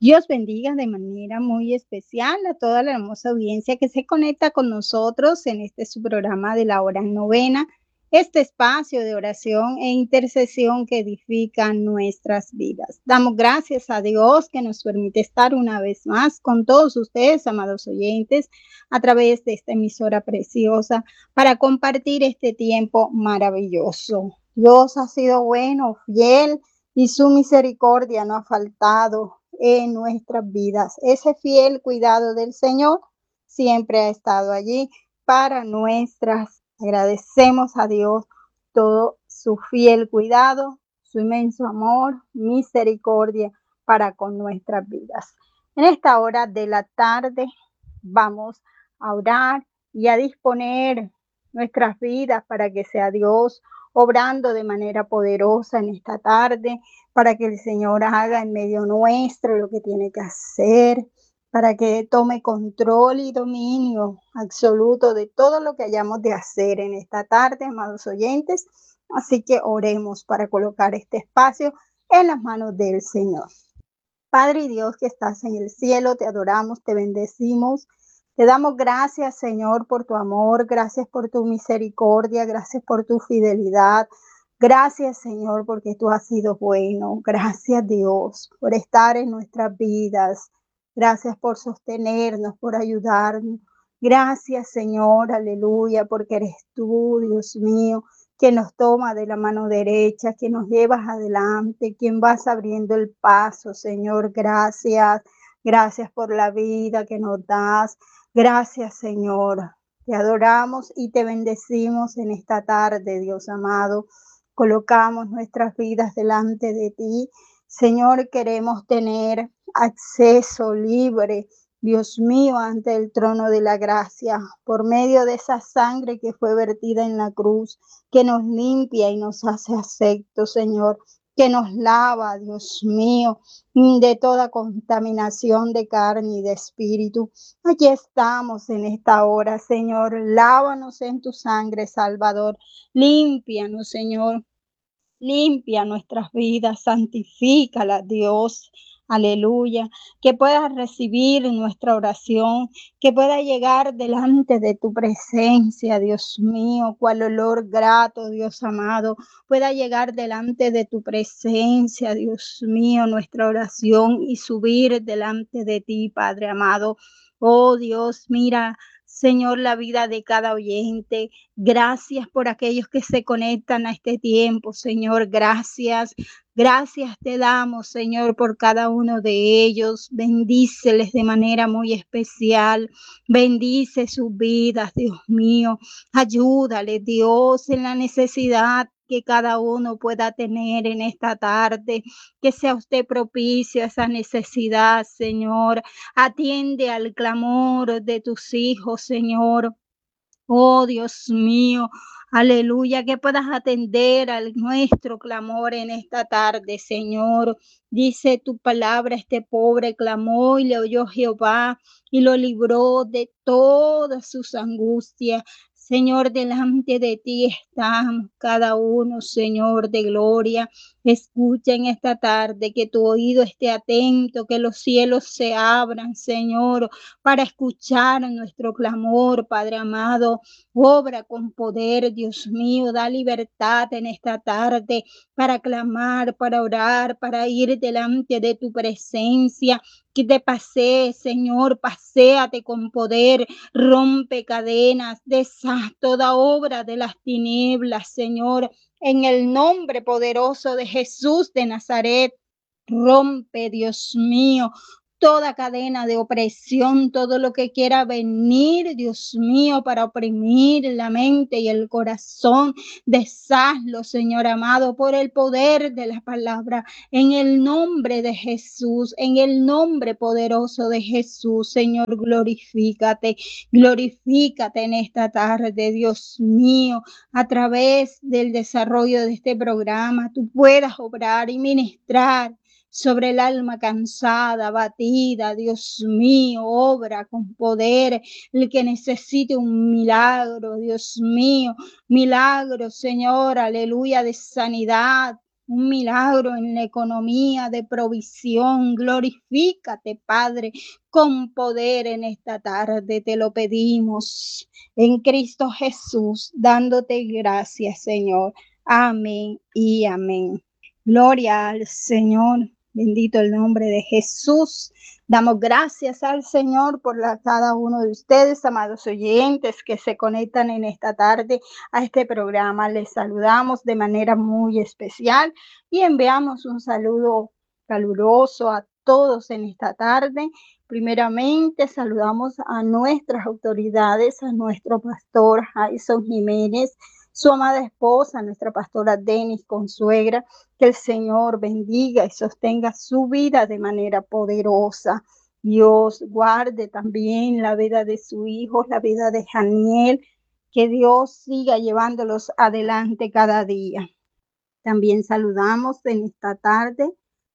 Dios bendiga de manera muy especial a toda la hermosa audiencia que se conecta con nosotros en este su programa de la hora novena, este espacio de oración e intercesión que edifica nuestras vidas. Damos gracias a Dios que nos permite estar una vez más con todos ustedes, amados oyentes, a través de esta emisora preciosa para compartir este tiempo maravilloso. Dios ha sido bueno, fiel y su misericordia no ha faltado en nuestras vidas. Ese fiel cuidado del Señor siempre ha estado allí para nuestras. Agradecemos a Dios todo su fiel cuidado, su inmenso amor, misericordia para con nuestras vidas. En esta hora de la tarde vamos a orar y a disponer nuestras vidas para que sea Dios obrando de manera poderosa en esta tarde, para que el Señor haga en medio nuestro lo que tiene que hacer, para que tome control y dominio absoluto de todo lo que hayamos de hacer en esta tarde, amados oyentes. Así que oremos para colocar este espacio en las manos del Señor. Padre y Dios que estás en el cielo, te adoramos, te bendecimos. Te damos gracias, Señor, por tu amor, gracias por tu misericordia, gracias por tu fidelidad. Gracias, Señor, porque tú has sido bueno. Gracias, Dios, por estar en nuestras vidas. Gracias por sostenernos, por ayudarnos. Gracias, Señor, aleluya, porque eres tú, Dios mío, quien nos toma de la mano derecha, quien nos llevas adelante, quien vas abriendo el paso, Señor. Gracias. Gracias por la vida que nos das. Gracias, Señor. Te adoramos y te bendecimos en esta tarde, Dios amado. Colocamos nuestras vidas delante de ti. Señor, queremos tener acceso libre, Dios mío, ante el trono de la gracia, por medio de esa sangre que fue vertida en la cruz, que nos limpia y nos hace aceptos, Señor, que nos lava, Dios mío, de toda contaminación de carne y de espíritu. Aquí estamos en esta hora, Señor. Lávanos en tu sangre, Salvador. Límpianos, Señor. Limpia nuestras vidas, santifícalas, Dios. Aleluya. Que puedas recibir nuestra oración, que pueda llegar delante de tu presencia, Dios mío, cual olor grato, Dios amado, pueda llegar delante de tu presencia, Dios mío, nuestra oración y subir delante de ti, Padre amado. Oh Dios, mira, Señor, la vida de cada oyente. Gracias por aquellos que se conectan a este tiempo, Señor. Gracias. Gracias te damos, Señor, por cada uno de ellos. Bendíceles de manera muy especial. Bendice sus vidas, Dios mío. Ayúdale, Dios, en la necesidad que cada uno pueda tener en esta tarde. Que sea usted propicio a esa necesidad, Señor. Atiende al clamor de tus hijos, Señor. Oh Dios mío, aleluya, que puedas atender a nuestro clamor en esta tarde, Señor. Dice tu palabra, este pobre clamó y le oyó Jehová y lo libró de todas sus angustias. Señor, delante de ti estamos cada uno, Señor de gloria. Escucha en esta tarde, que tu oído esté atento, que los cielos se abran, Señor, para escuchar nuestro clamor, Padre amado. Obra con poder, Dios mío, da libertad en esta tarde para clamar, para orar, para ir delante de tu presencia. Que te pasee, Señor, paséate con poder, rompe cadenas, deshaz toda obra de las tinieblas, Señor, en el nombre poderoso de Jesús de Nazaret. Rompe, Dios mío, toda cadena de opresión, todo lo que quiera venir, Dios mío, para oprimir la mente y el corazón. Deshazlo, Señor amado, por el poder de la palabra, en el nombre de Jesús, en el nombre poderoso de Jesús. Señor, glorifícate, glorifícate en esta tarde, Dios mío, a través del desarrollo de este programa, tú puedas obrar y ministrar sobre el alma cansada, abatida. Dios mío, obra con poder, el que necesite un milagro, Dios mío, milagro, Señor, aleluya, de sanidad, un milagro en la economía de provisión. Glorifícate, Padre, con poder en esta tarde. Te lo pedimos en Cristo Jesús, dándote gracias, Señor. Amén y amén. Gloria al Señor. Bendito el nombre de Jesús. Damos gracias al Señor por cada uno de ustedes, amados oyentes, que se conectan en esta tarde a este programa. Les saludamos de manera muy especial y enviamos un saludo caluroso a todos en esta tarde. Primeramente, saludamos a nuestras autoridades, a nuestro pastor Jason Jiménez, su amada esposa, nuestra pastora Denis Consuegra. Que el Señor bendiga y sostenga su vida de manera poderosa. Dios guarde también la vida de su hijo, la vida de Janiel. Que Dios siga llevándolos adelante cada día. También saludamos en esta tarde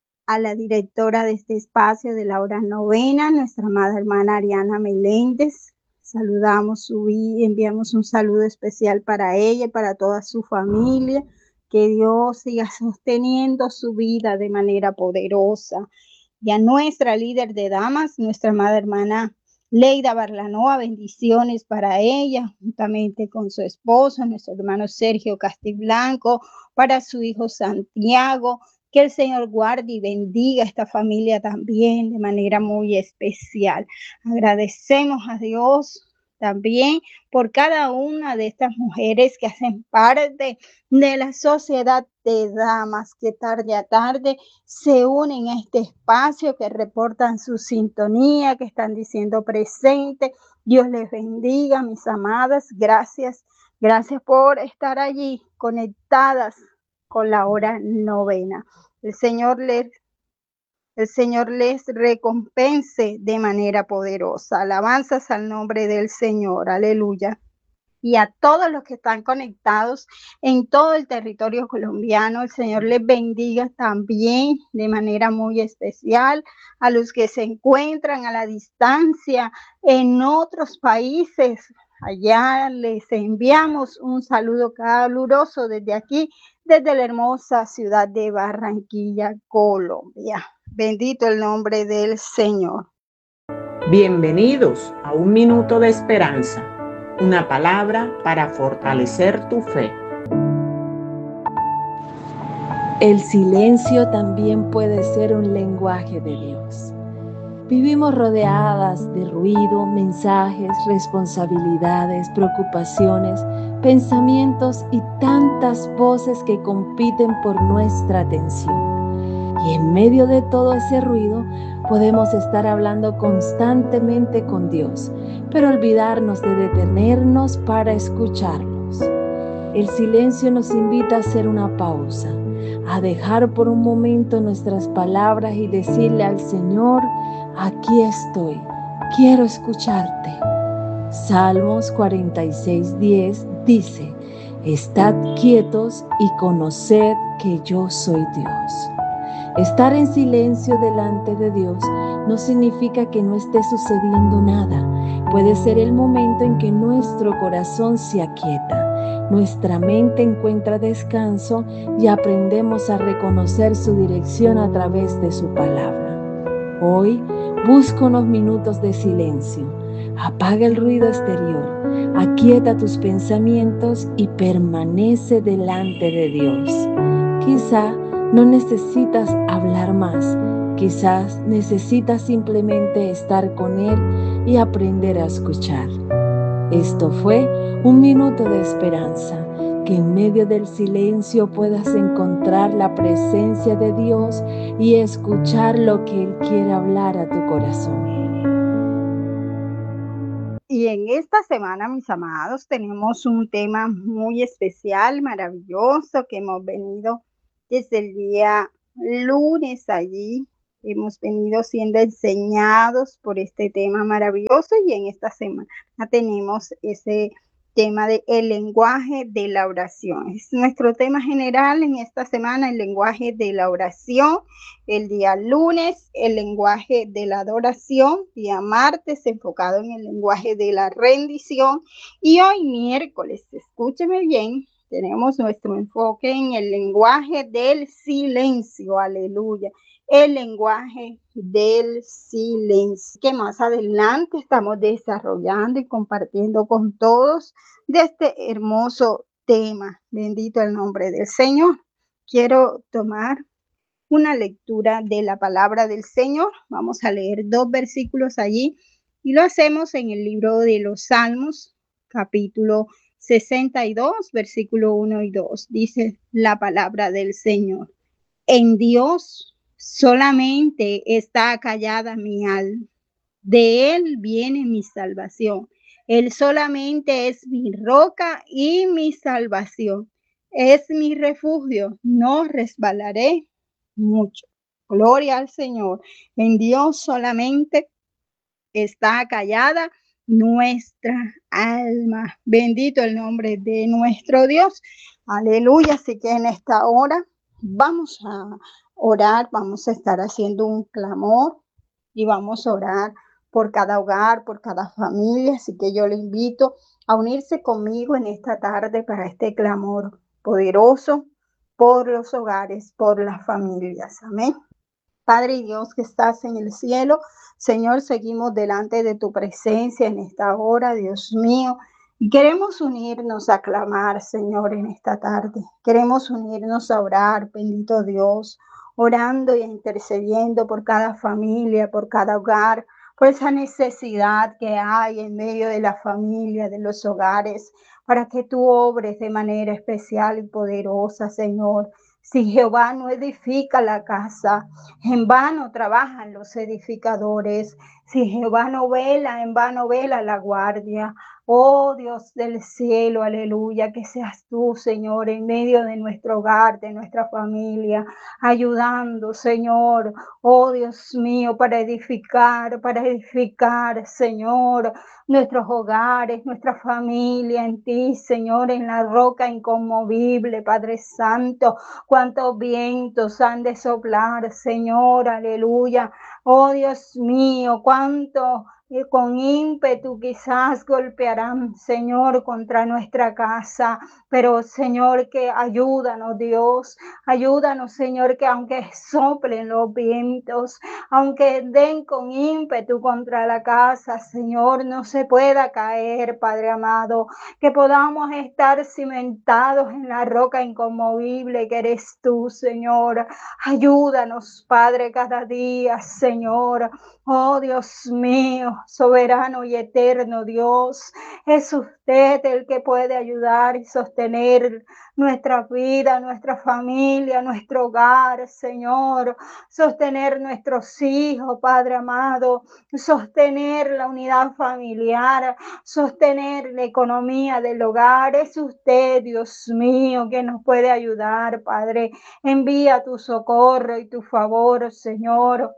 a la directora de este espacio de la hora novena, nuestra amada hermana Ariana Meléndez. Saludamos su vida, enviamos un saludo especial para ella y para toda su familia. Que Dios siga sosteniendo su vida de manera poderosa. Y a nuestra líder de damas, nuestra amada hermana Leida Barlanoa, bendiciones para ella, juntamente con su esposo, nuestro hermano Sergio Castiblanco, para su hijo Santiago. Que el Señor guarde y bendiga a esta familia también de manera muy especial. Agradecemos a Dios también por cada una de estas mujeres que hacen parte de la sociedad de damas que tarde a tarde se unen a este espacio, que reportan su sintonía, que están diciendo presente. Dios les bendiga, mis amadas. Gracias por estar allí conectadas con la hora novena. El Señor les recompense de manera poderosa. Alabanzas al nombre del Señor. Aleluya. Y a todos los que están conectados en todo el territorio colombiano, el Señor les bendiga también de manera muy especial. A los que se encuentran a la distancia en otros países, allá les enviamos un saludo caluroso desde aquí, desde la hermosa ciudad de Barranquilla, Colombia. Bendito el nombre del Señor. Bienvenidos a Un Minuto de Esperanza, una palabra para fortalecer tu fe. El silencio también puede ser un lenguaje de Dios. Vivimos rodeadas de ruido, mensajes, responsabilidades, preocupaciones, pensamientos y tantas voces que compiten por nuestra atención. Y en medio de todo ese ruido podemos estar hablando constantemente con Dios, pero olvidarnos de detenernos para escucharlos. El silencio nos invita a hacer una pausa, a dejar por un momento nuestras palabras y decirle al Señor: aquí estoy, quiero escucharte. Salmos 46:10 dice: estad quietos y conoced que yo soy Dios. Estar en silencio delante de Dios no significa que no esté sucediendo nada. Puede ser el momento en que nuestro corazón se aquieta, nuestra mente encuentra descanso y aprendemos a reconocer su dirección a través de su palabra. Hoy busca unos minutos de silencio. Apaga el ruido exterior, aquieta tus pensamientos y permanece delante de Dios. Quizá no necesitas hablar más, quizás necesitas simplemente estar con Él y aprender a escuchar. Esto fue Un Minuto de Esperanza, que en medio del silencio puedas encontrar la presencia de Dios y escuchar lo que Él quiere hablar a tu corazón. Y en esta semana, mis amados, tenemos un tema muy especial, maravilloso, que hemos venido desde el día lunes allí. Hemos venido siendo enseñados por este tema maravilloso y en esta semana tenemos ese tema de el lenguaje de la oración. Es nuestro tema general en esta semana, el lenguaje de la oración. El día lunes, el lenguaje de la adoración. Día martes, enfocado en el lenguaje de la rendición. Y hoy miércoles, escúcheme bien, Tenemos nuestro enfoque en el lenguaje del silencio, aleluya. El lenguaje del silencio, que más adelante estamos desarrollando y compartiendo con todos de este hermoso tema. Bendito el nombre del Señor. Quiero tomar una lectura de la palabra del Señor. Vamos a leer 2 versículos allí y lo hacemos en el libro de los Salmos, capítulo 62, versículo 1 y 2. Dice la palabra del Señor: en Dios solamente está callada mi alma, de Él viene mi salvación. Él solamente es mi roca y mi salvación. Es mi refugio, no resbalaré mucho. Gloria al Señor. En Dios solamente está callada nuestra alma. Bendito el nombre de nuestro Dios. Aleluya. Así que en esta hora vamos a orar, vamos a estar haciendo un clamor y vamos a orar por cada hogar, por cada familia. Así que yo le invito a unirse conmigo en esta tarde para este clamor poderoso por los hogares, por las familias. Amén. Padre y Dios que estás en el cielo, Señor, seguimos delante de tu presencia en esta hora, Dios mío, y queremos unirnos a clamar, Señor, en esta tarde. Queremos unirnos a orar, bendito Dios, orando y intercediendo por cada familia, por cada hogar, por esa necesidad que hay en medio de la familia, de los hogares, para que tú obres de manera especial y poderosa, Señor. Si Jehová no edifica la casa, en vano trabajan los edificadores. Si Jehová no vela, en vano vela la guardia. Oh Dios del cielo, aleluya, que seas tú, Señor, en medio de nuestro hogar, de nuestra familia, ayudando, Señor, oh Dios mío, para edificar, Señor, nuestros hogares, nuestra familia en ti, Señor, en la roca inconmovible, Padre Santo. Cuántos vientos han de soplar, Señor, aleluya. Oh Dios mío, cuánto con ímpetu quizás golpearán, Señor, contra nuestra casa, pero Señor, que ayúdanos, Dios, ayúdanos, Señor, que aunque soplen los vientos, aunque den con ímpetu contra la casa, Señor, no se pueda caer, Padre amado, que podamos estar cimentados en la roca inconmovible que eres tú, Señor. Ayúdanos, Padre, cada día, Señor. Oh Dios mío, soberano y eterno Dios, es usted el que puede ayudar y sostener nuestra vida, nuestra familia, nuestro hogar, Señor, sostener nuestros hijos, Padre amado, sostener la unidad familiar, sostener la economía del hogar. Es usted, Dios mío, que nos puede ayudar, Padre. Envía tu socorro y tu favor, Señor.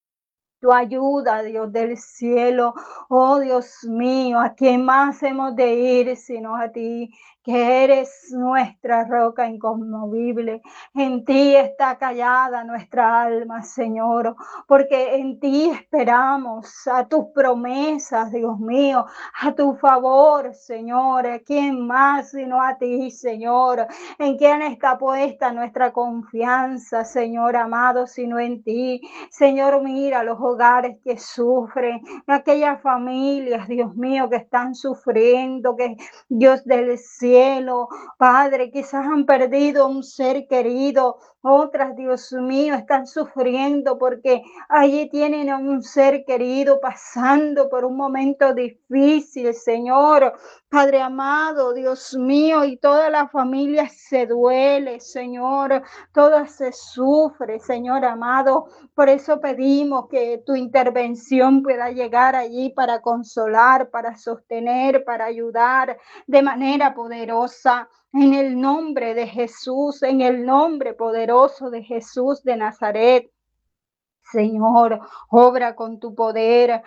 Tu ayuda, Dios del cielo. Oh Dios mío, ¿a quién más hemos de ir sino a ti, que eres nuestra roca inconmovible? En ti está callada nuestra alma, Señor, porque en ti esperamos a tus promesas, Dios mío, a tu favor, Señor. ¿A quién más sino a ti, Señor? ¿En quién está puesta nuestra confianza, Señor amado, sino en ti? Señor, mira los hogares que sufren, aquellas familias, Dios mío, que están sufriendo, que Dios del cielo, Padre, quizás han perdido un ser querido, otras, Dios mío, están sufriendo porque allí tienen a un ser querido pasando por un momento difícil, Señor. Padre amado, Dios mío, y toda la familia se duele, Señor, toda se sufre, Señor amado. Por eso pedimos que tu intervención pueda llegar allí para consolar, para sostener, para ayudar de manera poderosa. En el nombre de Jesús, en el nombre poderoso de Jesús de Nazaret. Señor, obra con tu poder,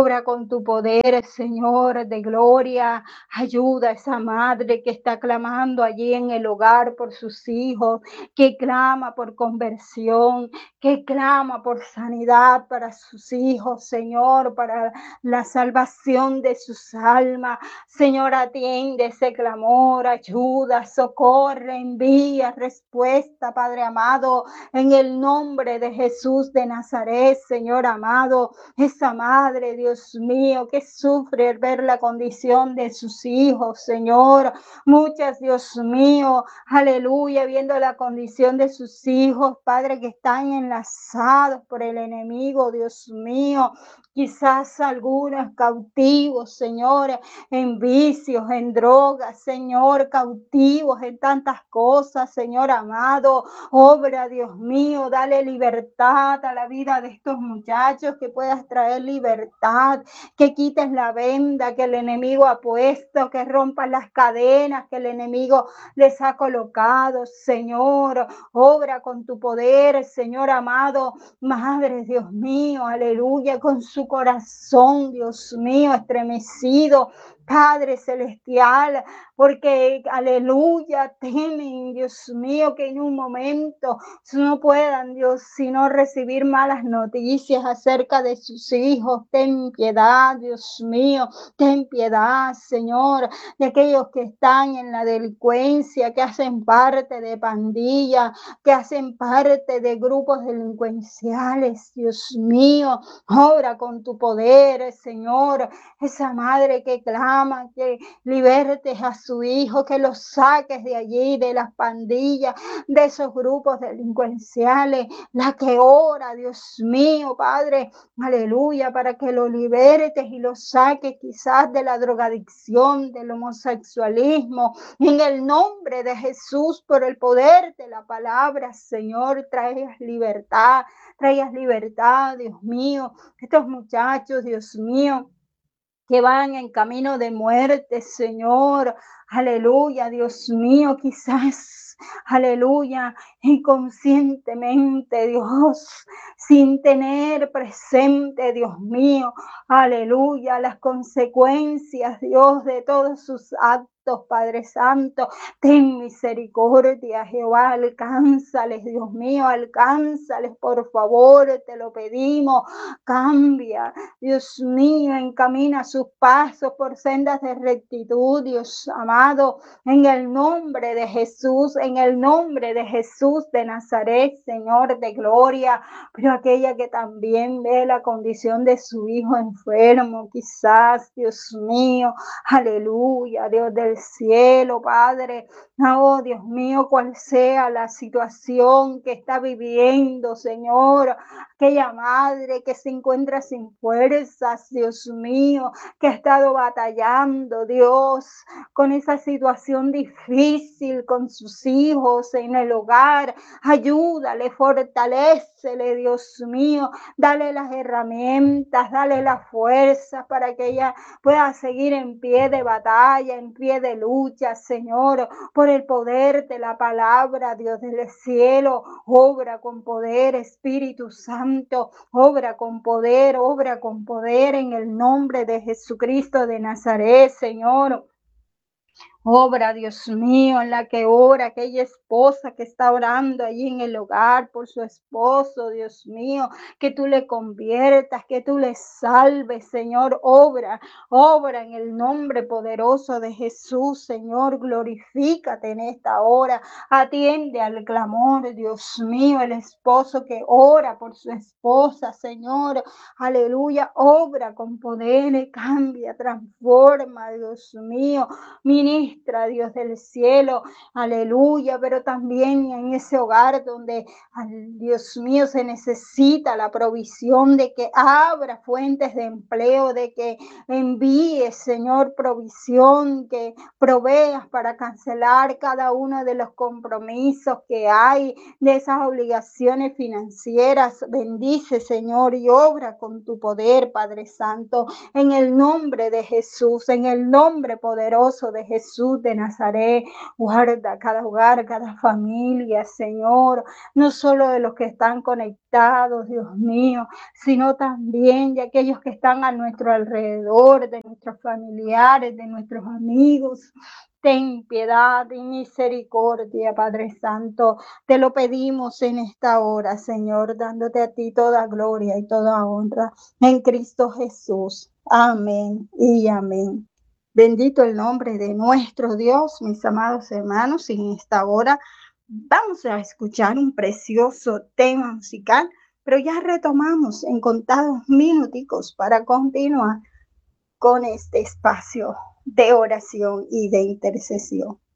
Señor, de gloria. Ayuda a esa madre que está clamando allí en el hogar por sus hijos, que clama por conversión, que clama por sanidad para sus hijos, Señor, para la salvación de sus almas. Señor, atiende ese clamor, ayuda, socorre, envía respuesta, Padre amado, en el nombre de Jesús de Nazaret, Señor amado. Esa madre, Dios mío, que sufre al ver la condición de sus hijos, Señor. Muchas, Dios mío, aleluya, viendo la condición de sus hijos, Padre, que están enlazados por el enemigo, Dios mío. Quizás algunos cautivos, Señor, en vicios, en drogas, Señor, cautivos en tantas cosas, Señor amado. Obra, Dios mío, dale libertad a la vida de estos muchachos, que puedas traer libertad, que quites la venda que el enemigo ha puesto, que rompas las cadenas que el enemigo les ha colocado, Señor. Obra con tu poder, Señor amado. Madre, Dios mío, aleluya, con su corazón, Dios mío, estremecido, Padre celestial, porque, aleluya, temen, Dios mío, que en un momento no puedan, Dios, sino recibir malas noticias acerca de sus hijos. Ten piedad, Dios mío, ten piedad, Señor, de aquellos que están en la delincuencia, que hacen parte de pandillas, que hacen parte de grupos delincuenciales. Dios mío, obra con tu poder, Señor. Esa madre que clama, que libertes a su hijo, que lo saques de allí, de las pandillas, de esos grupos delincuenciales, la que ora, Dios mío, Padre, aleluya, para que lo libertes y lo saques quizás de la drogadicción, del homosexualismo, en el nombre de Jesús, por el poder de la palabra, Señor, traigas libertad, Dios mío. Estos muchachos, Dios mío, que van en camino de muerte, Señor, aleluya, Dios mío, quizás, aleluya, inconscientemente, Dios, sin tener presente, Dios mío, aleluya, las consecuencias, Dios, de todos sus actos. Padre Santo, ten misericordia, Jehová, alcánzales, Dios mío, alcánzales, por favor, te lo pedimos. Cambia, Dios mío, encamina sus pasos por sendas de rectitud, Dios amado, en el nombre de Jesús, en el nombre de Jesús de Nazaret, Señor de gloria. Pero aquella que también ve la condición de su hijo enfermo, quizás, Dios mío, aleluya, Dios del cielo, Padre, oh Dios mío, cual sea la situación que está viviendo, Señor, aquella madre que se encuentra sin fuerzas, Dios mío, que ha estado batallando, Dios, con esa situación difícil con sus hijos en el hogar. Ayúdale, fortalécele, Dios mío, dale las herramientas, dale la fuerza para que ella pueda seguir en pie de batalla, en pie de lucha, Señor, por el poder de la palabra, Dios del cielo. Obra con poder, Espíritu Santo, obra con poder en el nombre de Jesucristo de Nazaret, Señor. Obra, Dios mío, en la que ora aquella esposa que está orando allí en el hogar por su esposo, Dios mío, que tú le conviertas, que tú le salves, Señor. Obra en el nombre poderoso de Jesús, Señor. Glorifícate en esta hora. Atiende al clamor, Dios mío, el esposo que ora por su esposa, Señor. Aleluya. Obra con poder, cambia, transforma, Dios mío. Ministra, Dios del cielo, aleluya, pero también en ese hogar donde, Dios mío, se necesita la provisión de que abra fuentes de empleo, de que envíe, Señor, provisión, que proveas para cancelar cada uno de los compromisos que hay, de esas obligaciones financieras. Bendice, Señor, y obra con tu poder, Padre Santo, en el nombre de Jesús, en el nombre poderoso de Jesús. Jesús de Nazaret, guarda cada hogar, cada familia, Señor, no solo de los que están conectados, Dios mío, sino también de aquellos que están a nuestro alrededor, de nuestros familiares, de nuestros amigos. Ten piedad y misericordia, Padre Santo. Te lo pedimos en esta hora, Señor, dándote a ti toda gloria y toda honra en Cristo Jesús. Amén y amén. Bendito el nombre de nuestro Dios, mis amados hermanos, y en esta hora vamos a escuchar un precioso tema musical, pero ya retomamos en contados minuticos para continuar con este espacio de oración y de intercesión.